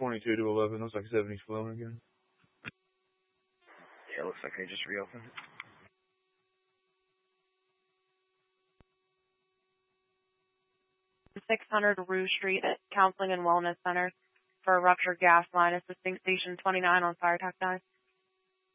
22 to 11. Looks like 70's flowing again. Yeah, looks like they just reopened. The 600 Rue Street Counseling and Wellness Center for a ruptured gas line, assisting Station 29 on fire attack 9.